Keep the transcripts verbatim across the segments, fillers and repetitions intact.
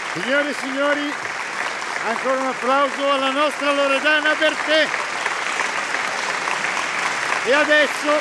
Signore e signori, ancora un applauso alla nostra Loredana Bertè. E adesso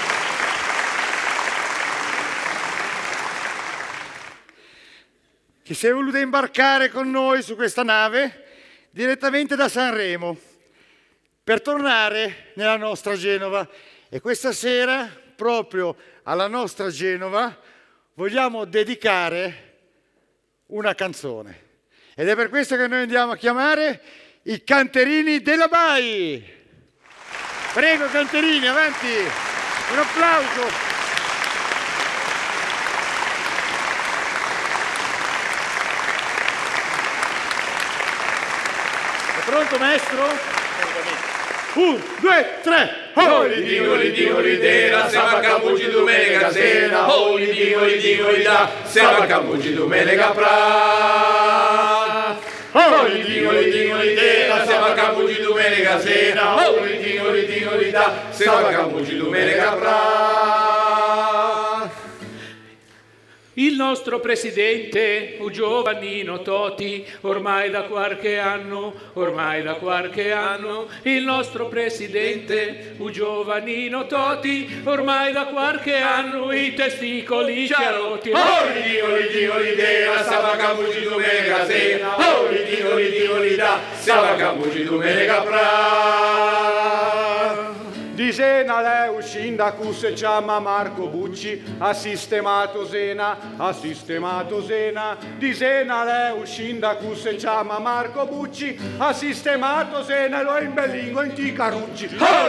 che si è voluta imbarcare con noi su questa nave direttamente da Sanremo per tornare nella nostra Genova. E questa sera, proprio alla nostra Genova, vogliamo dedicare una canzone. Ed è per questo che noi andiamo a chiamare i Canterini della Bai. Prego Canterini, avanti, un applauso. È pronto maestro? Un, due, tre. Holi digoli digoli dera, siamo a Cambugi domenica sera. Holi digoli digoli da, siamo a Cambugi domenica pra. Holi digoli digoli dera, siamo a Cambugi domenica sera. Holi digoli digoli da, siamo a Cambugi domenica pra. Il nostro presidente, Giovannino Toti, ormai da qualche anno, ormai da qualche anno, il nostro presidente, Giovannino Toti, ormai da qualche anno, i testicoli ci ha rotti. Holi digoli digoli dera, siamo a Cambugi domenica sera. Holi digoli digoli da, siamo a Cambugi domenica pra. Di Sena lei uscinda cu se chiama Marco Bucci, ha sistemato Sena, ha sistemato Sena. Di Sena lei uscinda cu se chiama Marco Bucci, ha sistemato Sena e lo imbellingo in ti carucci.